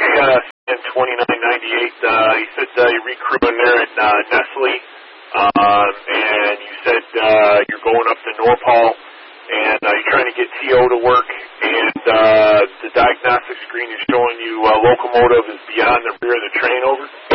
in 2998, you said you're recruiting there at Nestle, and you said you're going up to Norpal, and you're trying to get TO to work, and the diagnostic screen is showing you locomotive is beyond the rear of the train over.